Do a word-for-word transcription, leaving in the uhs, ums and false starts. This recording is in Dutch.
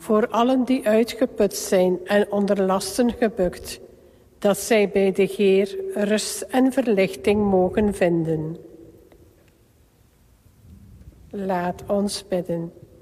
voor allen die uitgeput zijn en onder lasten gebukt, dat zij bij de Heer rust en verlichting mogen vinden. Laat ons bidden.